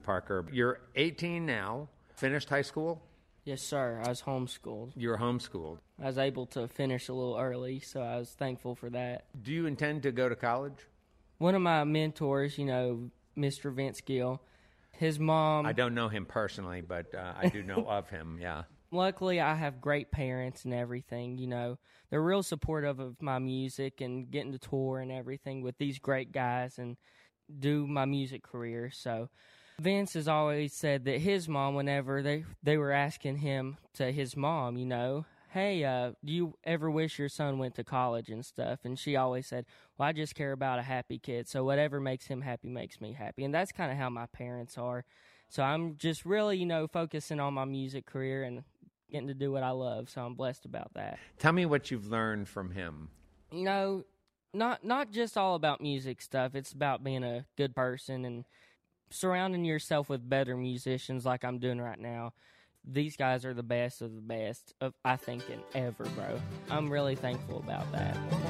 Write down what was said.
Parker. You're 18 now, finished high school? Yes, sir. I was homeschooled. You're homeschooled. I was able to finish a little early, so I was thankful for that. Do you intend to go to college? One of my mentors, Mr. Vince Gill, his mom... I don't know him personally, but I do know of him, yeah. Luckily, I have great parents and everything, They're real supportive of my music and getting to tour and everything with these great guys and do my music career. So Vince has always said that his mom, whenever they were asking him to his mom, hey, do you ever wish your son went to college and stuff? And she always said, well, I just care about a happy kid. So whatever makes him happy makes me happy. And that's kind of how my parents are. So I'm just really, focusing on my music career and getting to do what I love. So I'm blessed about that. Tell me what you've learned from him. Not just all about music stuff. It's about being a good person and surrounding yourself with better musicians like I'm doing right now. These guys are the best of the best, I think, in ever, bro. I'm really thankful about that.